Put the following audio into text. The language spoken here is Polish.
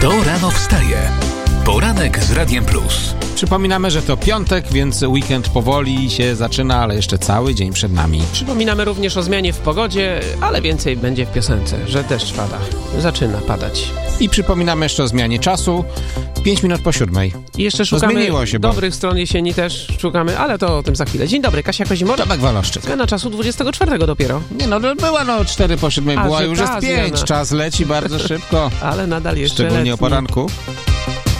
Kto rano wstaje? Poranek z Radiem Plus. Przypominamy, że to piątek, więc weekend powoli się zaczyna, ale jeszcze cały dzień przed nami. Przypominamy również o zmianie w pogodzie, ale więcej będzie w piosence, że deszcz pada. Zaczyna padać. I przypominamy jeszcze o zmianie czasu. 5 minut po 7. I jeszcze szukamy zmieniło się, dobrych stron jesieni też szukamy, ale to o tym za chwilę. Dzień dobry, Kasia Kozimowicz. Tomek Waloszczyk. Zmiana czasu 24 dopiero. Nie no, była 4 po 7, była, że już ta jest 5. zmiana. Czas leci bardzo szybko. Ale nadal jeszcze Szczególnie o letni. poranku.